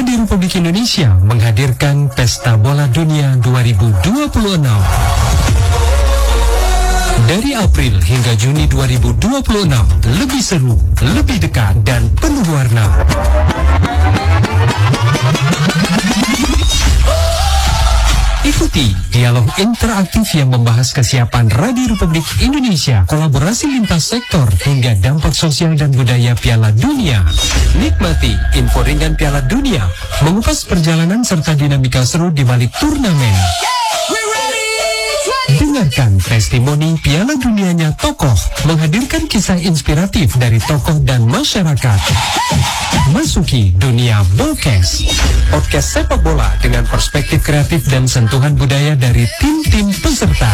Radio Republik Indonesia menghadirkan Pesta Bola Dunia 2026. Dari April hingga Juni 2026, lebih seru, lebih dekat, dan penuh warna. Ikuti dialog interaktif yang membahas kesiapan Radio Republik Indonesia, kolaborasi lintas sektor, hingga dampak sosial dan budaya Piala Dunia. Nikmati info ringan Piala Dunia, mengupas perjalanan serta dinamika seru di balik turnamen. Dengarkan testimoni Piala Dunianya tokoh, menghadirkan kisah inspiratif dari tokoh dan masyarakat. Masuki dunia Bolkes, podcast sepak bola dengan perspektif kreatif dan sentuhan budaya dari tim-tim peserta.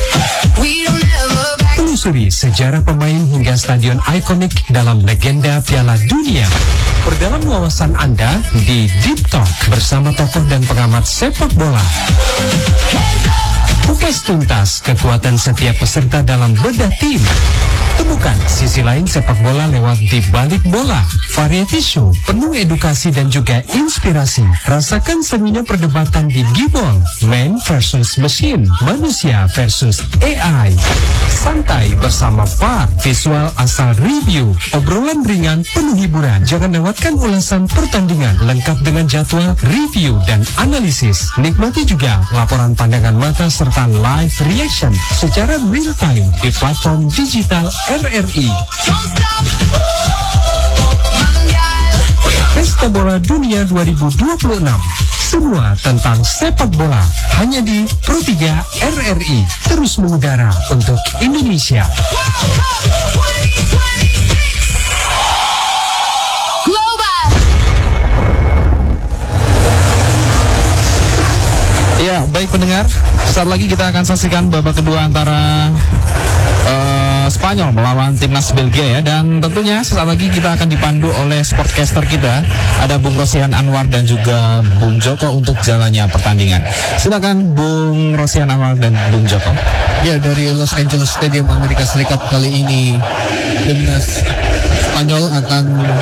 Telusuri sejarah pemain hingga stadion ikonik dalam legenda Piala Dunia. Perdalam wawasan Anda di Deep Talk bersama tokoh dan pengamat sepak bola. Kupas tuntas kekuatan setiap peserta dalam bedah tim. Temukan sisi lain sepak bola lewat Di Balik Bola, variety show penuh edukasi dan juga inspirasi. Rasakan serunya perdebatan di Gibol, man versus machine, manusia versus AI. Santai bersama VAR, visual asal review, obrolan ringan penuh hiburan. Jangan lewatkan ulasan pertandingan lengkap dengan jadwal, review, dan analisis. Nikmati juga laporan pandangan mata serta live reaction secara real time di platform digital RRI. Pesta Bola Dunia 2026. Semua tentang sepak bola hanya di Pro 3 RRI. Terus mengudara untuk Indonesia. Ya, baik pendengar, saat lagi kita akan saksikan babak kedua antara Spanyol melawan timnas Belgia ya. Dan tentunya saat lagi kita akan dipandu oleh sportcaster kita, ada Bung Rosihan Anwar dan juga Bung Joko untuk jalannya pertandingan. Silakan Bung Rosihan Anwar dan Bung Joko. Ya, dari Los Angeles Stadium Amerika Serikat kali ini timnas Spanyol akan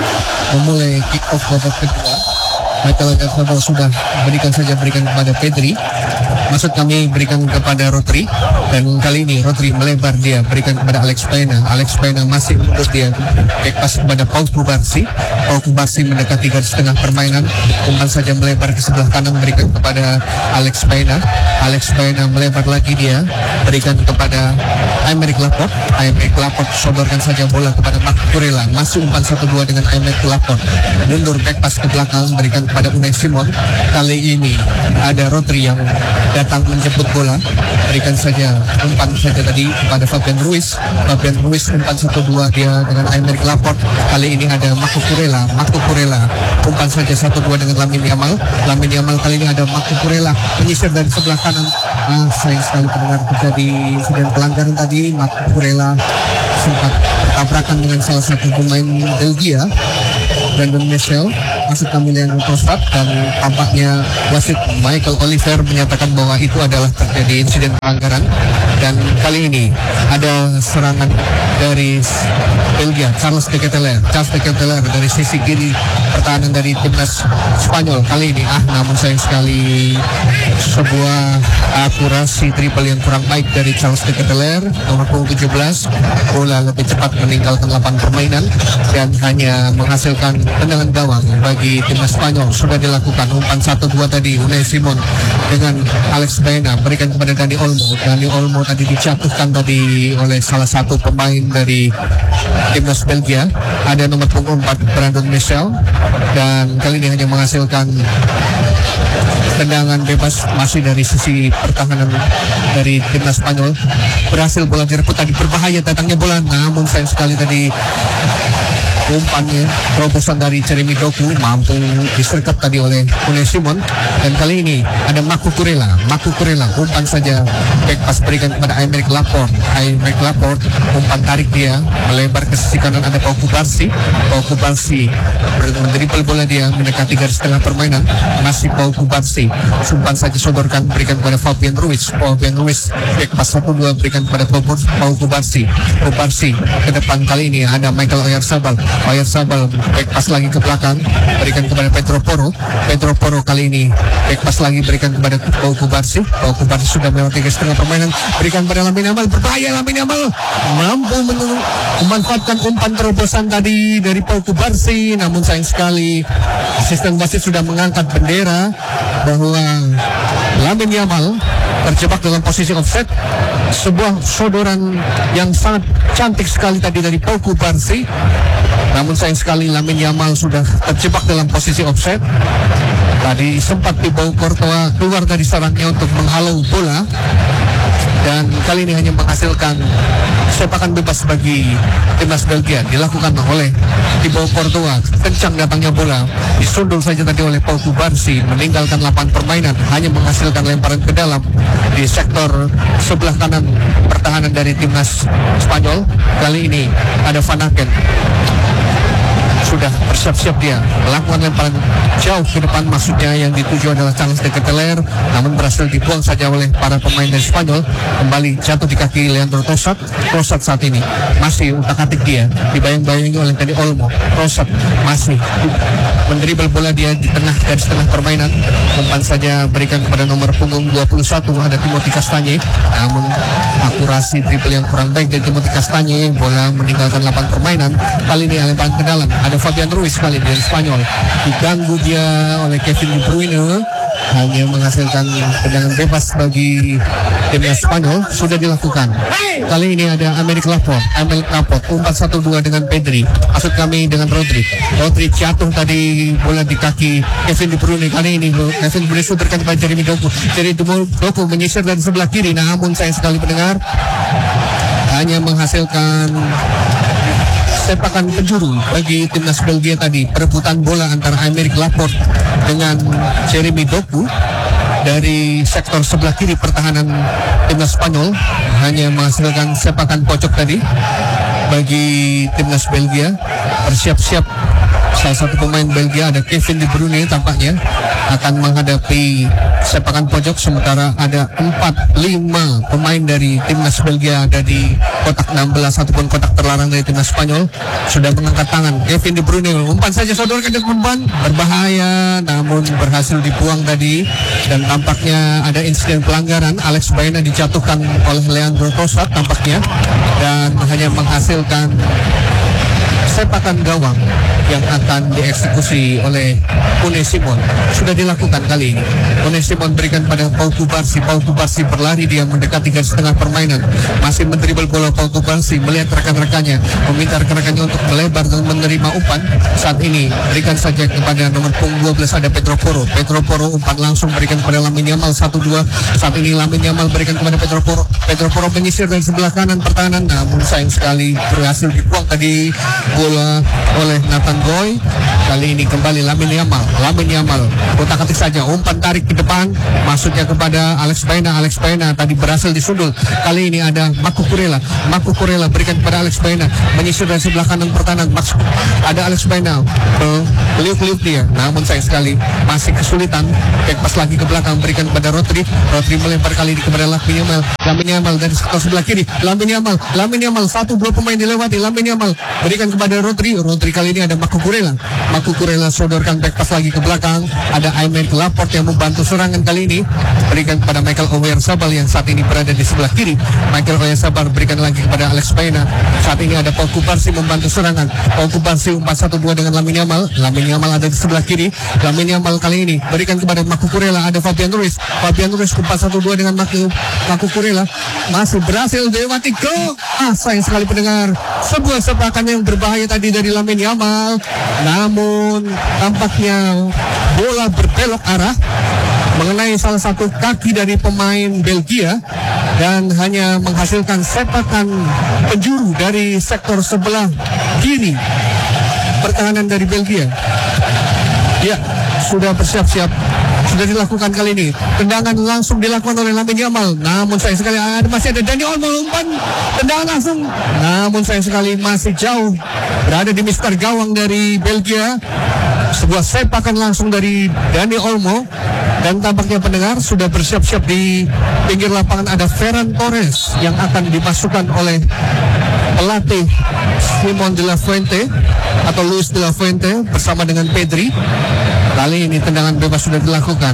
memulai kick off babak kedua. Michael Oyarzabal sudah berikan kepada Pedri, maksud kami berikan kepada Rodri, dan kali ini Rodri melebar, dia berikan kepada Alex Baena. Alex Baena masih mundur, dia back pass kepada Pau Kubarsi. Pau Kubarsi mendekati garis tengah permainan, umpan saja melebar ke sebelah kanan, berikan kepada Alex Baena. Alex Baena melebar lagi, dia berikan kepada Aymeric Laporte. Aymeric Laporte sodorkan saja bola kepada Marc Kurela, masih umpan 1-2 dengan Aymeric Laporte, mundur back pass ke belakang, berikan kepada Unai Simon. Kali ini ada Rodri yang datang menjemput bola, berikan saja umpan saja tadi kepada Fabian Ruiz. Fabian Ruiz umpan 1-2 dia dengan Aymeric Laporte. Kali ini ada Marco Kurela. Marco Kurela umpan saja 1-2 dengan Lamine Yamal. Lamine Yamal kali ini ada Marco Kurela menyisir dari sebelah kanan. Sayang sekali pendengar, terjadi insiden pelanggaran tadi. Marco Kurela sempat tabrakan dengan salah satu pemain Belgia, Brandon Michel, masuk kami yang prostat, dan tampaknya wasit Michael Oliver menyatakan bahwa itu adalah terjadi insiden pelanggaran. Dan kali ini ada serangan dari Belgia, Charles de Ketelaere dari sisi kiri pertahanan dari timnas Spanyol kali ini. Namun sayang sekali sebuah akurasi triple yang kurang baik dari Charles de Ketelaere, nomor punggung 17. Bola lebih cepat meninggalkan lapangan permainan dan hanya menghasilkan tendangan gawang bagi timnas Spanyol. Sudah dilakukan umpan 1-2 tadi, Unai Simon dengan Alex Baena berikan kepada Dani Olmo. Dani Olmo tadi dijatuhkan tadi oleh salah satu pemain dari timnas Belgia, ada nomor punggung 4 Brandon Michel, dan kali ini hanya menghasilkan tendangan bebas masih dari sisi pertahanan dari timnas Spanyol. Berhasil bola direbut tadi, berbahaya datangnya bola, namun sayang sekali tadi umpannya, terobosan dari Jeremy Doku mampu disergap tadi oleh Unai Simon. Dan kali ini ada Marco Kurela umpan saja back pass berikan kepada Aymeric Laporte. Umpan tarik dia melebar ke sisi kanan, ada Pau Kubarsi. Dribble bola dia mendekati garis tengah permainan. Masih Paul Kubarsi, umpan saja sodorkan berikan kepada Fabian Ruiz. Back pas 1-2 berikan kepada Paul Kubarsi. Ke depan kali ini ada Michael Oyarzabal, back pas lagi ke belakang berikan kepada Pedro Porro kali ini back pas lagi berikan kepada Paul Kubarsi sudah melewati garis tengah permainan, berikan kepada Lamine Yamal. Berbahaya, Lamine Yamal mampu memanfaatkan umpan terobosan tadi dari Paul Kubarsi, namun sayang sekali asisten wasit sudah mengangkat bendera bahwa Lamine Yamal terjebak dalam posisi offside. Sebuah sodoran yang sangat cantik sekali tadi dari Paul Kubarsi, namun sayang sekali Lamine Yamal sudah terjebak dalam posisi offside. Tadi sempat Thibaut Courtois keluar dari sarangnya untuk menghalau bola, dan kali ini hanya menghasilkan sepakan bebas bagi timnas Belgia dilakukan oleh Thibaut Courtois. Kencang datangnya bola, disundul saja tadi oleh Paul Kubarsi, meninggalkan lapangan permainan, hanya menghasilkan lemparan ke dalam di sektor sebelah kanan pertahanan dari timnas Spanyol. Kali ini ada Van Aken, sudah bersiap-siap dia melakukan lemparan jauh ke depan, maksudnya yang dituju adalah Charles de Ketelaere, namun berhasil dibuang saja oleh para pemain dari Spanyol. Kembali jatuh di kaki Leandro Trossard saat ini masih utak-atik dia, dibayang-bayangi oleh tadi Olmo. Trossard masih mendribel bola dia di garis tengah permainan, umpan saja berikan kepada nomor punggung 21 ada Timothy Castagne, namun akurasi dribble yang kurang baik dari Timothy Castagne, bola meninggalkan lapangan permainan. Kali ini lemparan ke dalam ada Fabian Ruiz kali dari Spanyol, diganggu dia oleh Kevin De Bruyne, hanya menghasilkan tendangan bebas bagi timnas Spanyol. Sudah dilakukan kali ini ada Aymeric Laporte, umpan 1-2 dengan Pedri, maksud kami dengan Rodri jatuh tadi bola di kaki Kevin De Bruyne. Kali ini Kevin De Bruyne sodorkan kepada Jeremy Doku menyisir dari sebelah kiri, namun sayang sekali pendengar hanya menghasilkan sepakan penjuru bagi timnas Belgia tadi. Perebutan bola antara Aymeric Laporte dengan Jeremy Doku dari sektor sebelah kiri pertahanan timnas Spanyol, hanya menghasilkan sepakan pojok tadi bagi timnas Belgia. Bersiap-siap salah satu pemain Belgia ada Kevin De Bruyne tampaknya akan menghadapi sepakan pojok, sementara ada 4-5 pemain dari timnas Belgia ada di kotak 16 ataupun kotak terlarang dari timnas Spanyol. Sudah mengangkat tangan Kevin De Bruyne, umpan saja sodorkan ke umpan, berbahaya namun berhasil dibuang tadi, dan tampaknya ada insiden pelanggaran. Alex Baena dijatuhkan oleh Leandro Trossard tampaknya, dan hanya menghasilkan sepakan gawang yang akan dieksekusi oleh Unai Simon. Sudah dilakukan kali ini. Unai Simon berikan pada Paul Kubarsi berlari, dia mendekati garis tengah permainan, masih mendribel bola. Paul Kubarsi melihat rekan-rekannya, meminta rekan-rekannya untuk melebar dan menerima umpan. Saat ini berikan saja kepada nomor punggung 12 ada Pedro Porro, umpan langsung berikan kepada Lamine Yamal 1-2. Saat ini Lamine Yamal berikan kepada Pedro Porro menyisir dari sebelah kanan pertahanan, namun sayang sekali berhasil dibuang tadi bola oleh Nathan Boy. Kali ini kembali Lamine Yamal otak-atik saja, umpan tarik ke depan, maksudnya kepada Alex Baena tadi berhasil disundul. Kali ini ada Marco Kurela berikan kepada Alex Baena, menyisir dari sebelah kanan pertahanan. Ada Alex Baena beliau dia, namun sayang sekali masih kesulitan. Back pas lagi ke belakang berikan kepada Rodri melempar kali ini kepada Lamine Yamal dari sektor sebelah kiri. Lamine Yamal 1-2 pemain dilewati. Lamine Yamal berikan kepada Rodri kali ini ada Marco Kurela sodorkan back pas lagi ke belakang, ada Aymeric Laporte yang membantu serangan. Kali ini berikan kepada Michael Oyarzabal yang saat ini berada di sebelah kiri. Michael Oyarzabal berikan lagi kepada Alex Baena. Saat ini ada Paul Kubarsi membantu serangan. Paul Kubarsi umpan 1-2 dengan Lamine Yamal ada di sebelah kiri. Lamine Yamal kali ini berikan kepada Marco Kurela, ada Fabian Ruiz umpan 1-2 dengan Marco Kurela, masih berhasil dilewati gol. Sayang sekali pendengar, sebuah sepakan yang berbahaya tadi dari Lamine Yamal, namun tampaknya bola berbelok arah mengenai salah satu kaki dari pemain Belgia dan hanya menghasilkan sepakan penjuru dari sektor sebelah kiri pertahanan dari Belgia. Ya, sudah bersiap-siap, sudah dilakukan kali ini. Tendangan langsung dilakukan oleh Lamine Yamal, namun sayang sekali masih ada Dani Olmo, umpan tendangan langsung, namun sayang sekali masih jauh berada di mistar gawang dari Belgia. sebuah sepakan langsung dari Dani Olmo, dan tampaknya pendengar sudah bersiap-siap di pinggir lapangan ada Ferran Torres yang akan dimasukkan oleh pelatih Simon de la Fuente atau Luis de la Fuente bersama dengan Pedri. Kali ini tendangan bebas sudah dilakukan.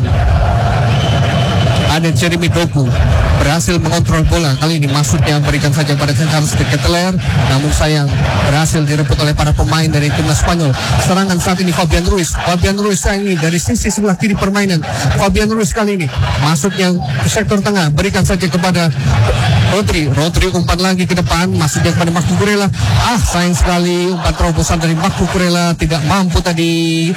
Ada Jeremy Doku berhasil mengontrol bola. Kali ini maksudnya berikan saja pada Carlos de Ketelaere, namun sayang berhasil direbut oleh para pemain dari timnas Spanyol. Serangan saat ini Fabian Ruiz kali ini dari sisi sebelah kiri permainan. Fabian Ruiz kali ini masuknya ke sektor tengah, berikan saja kepada Rodri umpan lagi ke depan, masuknya kepada Marc Cucurella. Sayang sekali umpan terobosan dari Marc Cucurella tidak mampu tadi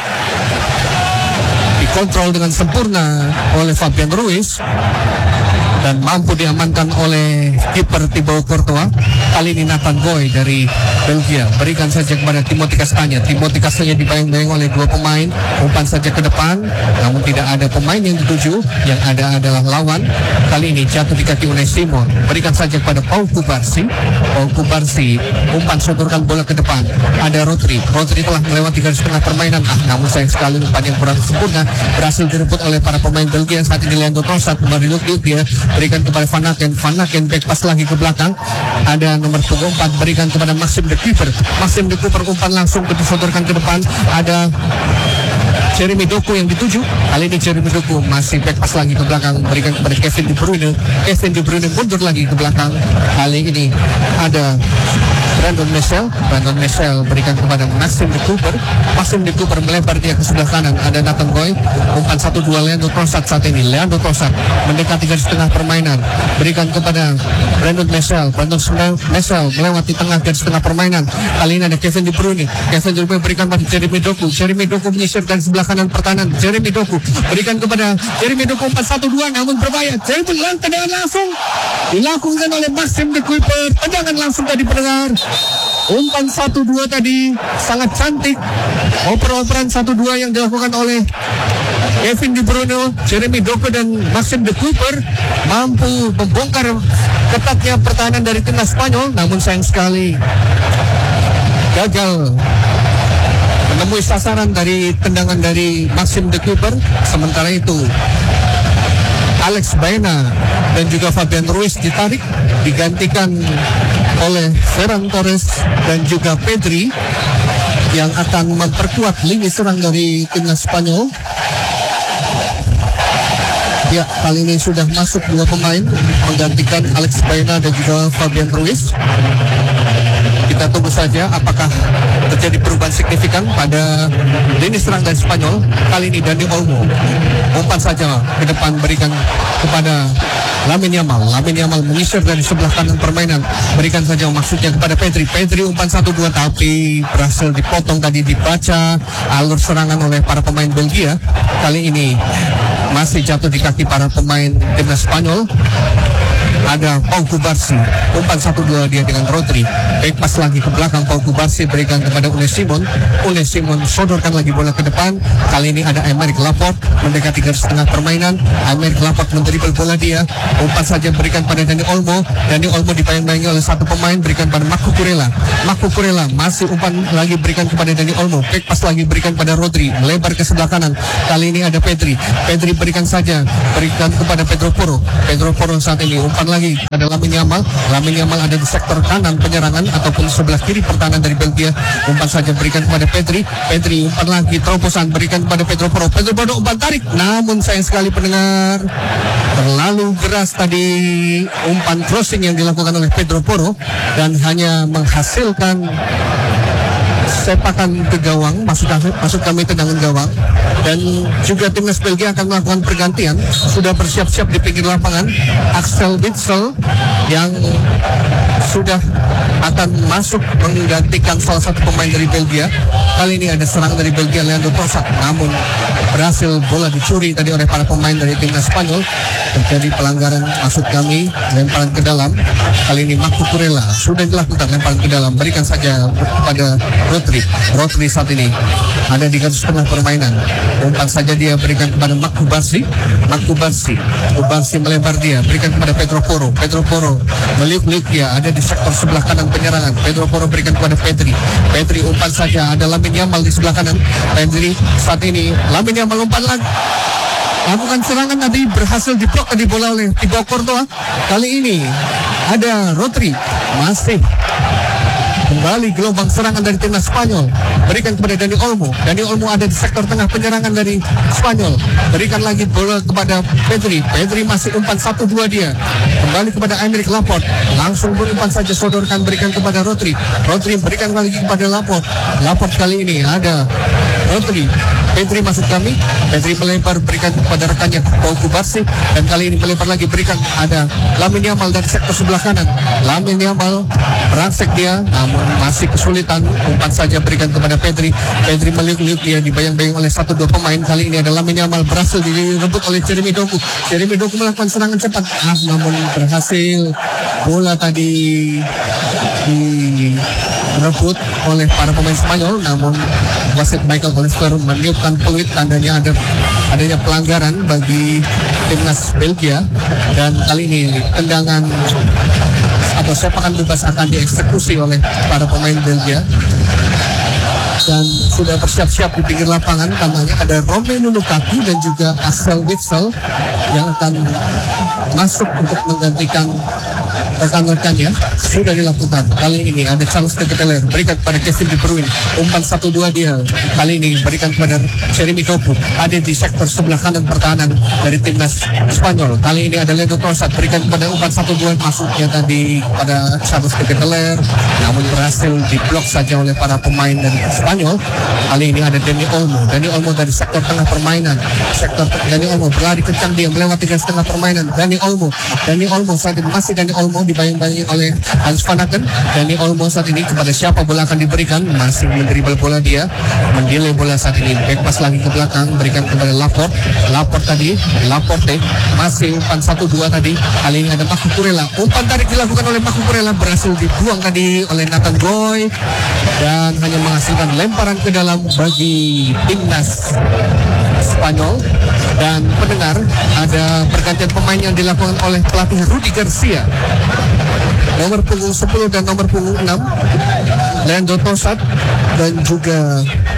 dikontrol dengan sempurna oleh Fabian Ruiz dan mampu diamankan oleh kiper Thibaut Courtois. Kali ini Nathan Boy dari Belgia berikan saja kepada Timothy Castagne. Timothy Castagne dibayang-bayang oleh dua pemain, umpan saja ke depan, namun tidak ada pemain yang dituju, yang ada adalah lawan. Kali ini jatuh di kaki oleh Simon, berikan saja kepada Pau Cubarsí, umpan sodorkan bola ke depan. Ada Rodri telah melewati garis tengah permainan, namun sayang sekali umpan yang kurang sempurna berhasil direbut oleh para pemain Belgia. Saat ini Leandro Trossard kembali dia berikan kepada Van Aken back pass lagi ke belakang. Ada nomor 4 berikan kepada Maxime de Cuyper umpan langsung disodorkan ke depan. Ada Jeremy Doku yang dituju. Kali ini Jeremy Doku masih back pass lagi ke belakang, berikan kepada Kevin De Bruyne mundur lagi ke belakang. Kali ini ada Brandon Messel berikan kepada Maxime de Cuyper melebar dia ke sebelah kanan. Ada Nathan Boy, umpan 1-2 Leandro Trossard saat ini. Leandro Trossard mendekati garis tengah permainan, berikan kepada Brandon Messel melewati tengah garis tengah permainan. Kali ini ada Kevin De Bruyne berikan pada Jeremy Doku menyisir dari sebelah kanan pertahanan. Jeremy Doku berikan kepada Jeremy Doku, umpan 1-2 namun berbahaya. Tendangan langsung dilakukan oleh Maxime de Cuyper. Tendangan langsung tadi pendengar. Umpan 1-2 tadi sangat cantik. Oper-operan 1-2 yang dilakukan oleh Kevin De Bruyne, Jeremy Doku dan Maxime de Cuyper mampu membongkar ketatnya pertahanan dari timnas Spanyol, namun sayang sekali gagal menemui sasaran dari tendangan dari Maxime de Cuyper. Sementara itu Alex Baena dan juga Fabian Ruiz ditarik, digantikan oleh Ferran Torres dan juga Pedri yang akan memperkuat lini serang dari timnas Spanyol. Ya, kali ini sudah masuk dua pemain menggantikan Alex Baena dan juga Fabian Ruiz. Kita tunggu saja apakah terjadi perubahan signifikan pada lini serang dari Spanyol. Kali ini Dani Olmo umpan saja ke depan, berikan kepada Lamine Yamal menyisir dari sebelah kanan permainan, berikan saja maksudnya kepada Pedri umpan 1-2 tapi berhasil dipotong tadi, dibaca alur serangan oleh para pemain Belgia. Kali ini masih jatuh di kaki para pemain timnas Spanyol. Ada Pau Cubarsí, umpan 1-2 dia dengan Rodri, back pass lagi ke belakang. Pau Cubarsí berikan kepada Unai Simon sodorkan lagi bola ke depan. Kali ini ada Aymeric Laporte mendekati garis tengah permainan. Aymeric Laporte mendribble bola dia, umpan saja berikan pada Dani Olmo dibayang-bayangi oleh satu pemain, berikan pada Marc Cucurella masih umpan lagi berikan kepada Dani Olmo, back pass lagi berikan pada Rodri, melebar ke sebelah kanan. Kali ini ada Pedri berikan kepada Pedro Porro saat ini umpan lagi ada Lamine Yamal ada di sektor kanan penyerangan ataupun sebelah kiri pertahanan dari Belgia. Umpan saja berikan kepada Pedri umpan lagi terobosan berikan kepada Pedro Porro umpan tarik, namun sayang sekali pendengar terlalu keras tadi umpan crossing yang dilakukan oleh Pedro Porro dan hanya menghasilkan sepakan ke gawang, maksud kami tendangan gawang. Dan juga timnas Belgia akan melakukan pergantian, sudah bersiap-siap di pinggir lapangan. Axel Witsel yang sudah akan masuk menggantikan salah satu pemain dari Belgia. Kali ini ada serangan dari Belgia, Leandro Trossard, namun berhasil bola dicuri tadi oleh para pemain dari timnas Spanyol. Terjadi pelanggaran, maksud kami lemparan ke dalam. Kali ini Marc Cucurella sudah dilakukan lemparan ke dalam, berikan saja kepada Rodri saat ini ada di garis tengah permainan. umpan saja dia berikan kepada Kubarsi melebar dia berikan kepada Pedro Porro meliuk-liuk dia ada di sektor sebelah kanan penyerangan. Pedro Porro berikan kepada Pedri umpan saja, ada Lamine Yamal di sebelah kanan. Pedri saat ini Lamine Yamal umpan lagi, lakukan serangan tadi berhasil diblok tadi bola oleh Thibaut Courtois. Kali ini ada Rodri, masih kembali gelombang serangan dari timnas Spanyol, berikan kepada Dani Olmo ada di sektor tengah penyerangan dari Spanyol, berikan lagi bola kepada Pedri masih umpan 1-2 dia, kembali kepada Aymeric Laporte, langsung berumpan saja sodorkan berikan kepada Rodri berikan lagi kepada Laporte kali ini ada Rodri, Pedri maksud kami, Pedri melebar berikan kepada rekannya Pau Kubarsi, dan kali ini melebar lagi berikan ada Lamine Yamal dari sektor sebelah kanan. Lamine Yamal berangsek dia, namun masih kesulitan, umpan saja berikan kepada Pedri meliuk-liuk dia, dibayang-bayang oleh 1-2 pemain. Kali ini ada Lamine Yamal berhasil direbut oleh Jeremy Doku melakukan serangan cepat, namun berhasil bola tadi direbut oleh para pemain Spanyol, namun wasit Michael Oliver meniupkan peluit, tandanya adanya pelanggaran bagi timnas Belgia, dan kali ini tendangan atau sepakan bebas akan dieksekusi oleh para pemain Belgia. Dan sudah bersiap-siap di pinggir lapangan, namanya ada Romelu Lukaku dan juga Axel Witsel yang akan masuk untuk menggantikan rekan-rekannya. Sudah dilakukan. Kali ini ada Charles de Ketelaere berikan kepada Kevin De Bruyne, umpan 1-2 dia. Kali ini berikan kepada Jeremy Doku, ada di sektor sebelah kanan pertahanan dari timnas Spanyol. Kali ini ada Leandro Trossard berikan kepada umpan 1-2 masuknya tadi pada Charles de Ketelaere, namun berhasil diblok saja oleh para pemain dari Spanyol. Kali ini ada Dani Olmo dari sektor tengah permainan. Dani Olmo berlari kencang dia melewati garis tengah permainan. Dani Olmo saat ini masih Dani Olmo dibayang-bayangi oleh Hans van Aken. Dani Olmo saat ini kepada siapa bola akan diberikan, masih mendribble bola dia, mendelay bola saat ini, back pass lagi ke belakang berikan kepada Laporte masih umpan 1-2 tadi. Kali ini ada Marco Kurela, umpan tarik dilakukan oleh Marco Kurela, berhasil dibuang tadi oleh Nathan Boy dan hanya menghasilkan lemparan ke dalam bagi timnas Spanyol. Dan pendengar, ada pergantian pemain yang dilakukan oleh pelatih Rudi Garcia, nomor punggung 10 dan nomor punggung 6 Leandro Trossard, dan juga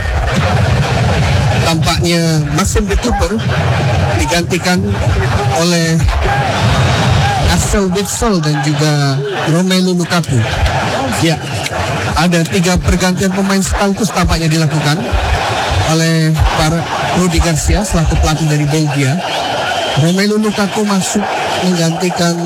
tampaknya Maxime de Cooper digantikan oleh Axel Witsel dan juga Romelu Lukaku. Ya, ada 3 pergantian pemain sekaligus tampaknya dilakukan oleh para Rudi Garcia selaku pelatih dari Belgia. Romelu Lukaku masuk menggantikan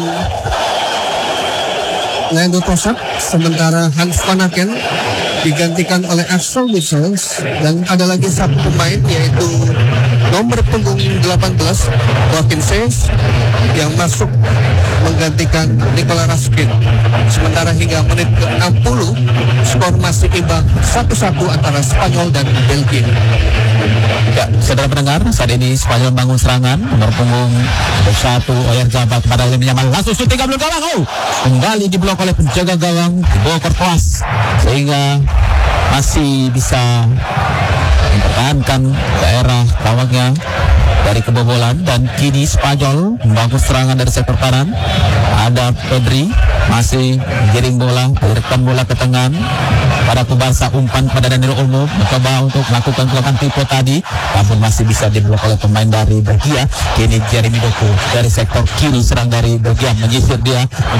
Leandro Trossard, sementara Hans van Aken digantikan oleh Axel Witsel, dan ada lagi satu pemain yaitu nomor punggung 18 Joachim Sees yang masuk menggantikan Nikola Raskin. Sementara hingga menit ke-60 skor masih imbang 1-1 antara Spanyol dan Belgia. Ya, saudara pendengar, saat ini Spanyol bangun serangan, nomor punggung 1 Oyarzabal kepada Lamine Yamal, langsung syuting belakang gawang. Kembali diblok oleh penjaga gawang Thibaut Courtois, sehingga masih bisa mempertahankan daerah gawangnya dari kebobolan. Dan kini Spanyol membangun serangan dari sektor kanan. Ada Pedri masih giring bola, direkam bola ke tengah pada Kubarsi, umpan pada Daniel Olmo, mencoba untuk melakukan gerakan tipe tadi, namun masih bisa diblok oleh pemain dari Belgia. Kini Jeremy Doku dari sektor kiri serang dari Belgia menyisir dia.